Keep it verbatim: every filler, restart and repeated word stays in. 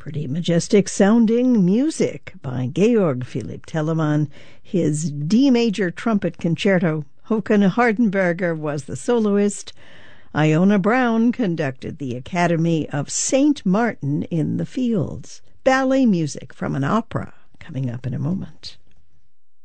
Pretty majestic sounding music by Georg Philipp Telemann, his D major trumpet concerto. Håkan Hardenberger was the soloist. Iona Brown conducted the Academy of Saint Martin in the Fields. Ballet music from an opera coming up in a moment.